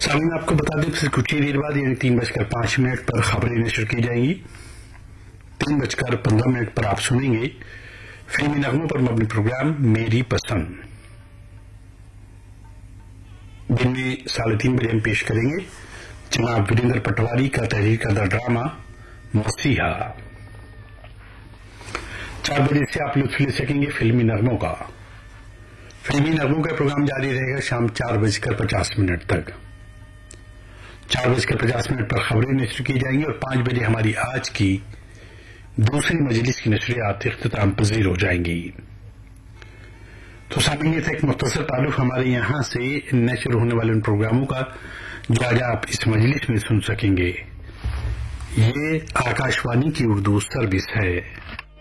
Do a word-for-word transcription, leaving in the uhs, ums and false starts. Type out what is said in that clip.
सामने आपको बता दें फिर कुछ ही देर बाद यानी तीन बजकर पांच मिनट पर खबरें नशर की जाएंगी। तीन बजकर पंद्रह मिनट पर आप सुनेंगे फिल्मी नगमों पर मबनी प्रोग्राम मेरी पसंद। दिन में साढ़े तीन बजे हम पेश करेंगे जनाब वीरेंद्र पटवारी का तहरीर करदा ड्रामा मसीहा। चार बजे से आप लुत्फ ले सकेंगे फिल्मी नगमों का। फिल्मी नगमों का प्रोग्राम जारी रहेगा शाम चार बजकर पचास मिनट तक। चार बजकर पचास मिनट पर खबरें नशर की जाएंगी और पांच बजे हमारी आज की दूसरी मजलिस की नशरियात इख्तिताम पजीर हो जाएंगी। तो सामने था एक मुख्तसर तारुफ हमारे यहाँ से नशर होने वाले उन प्रोग्रामों का जो आज आप इस मजलिस में सुन सकेंगे। ये आकाशवाणी की उर्दू सर्विस है।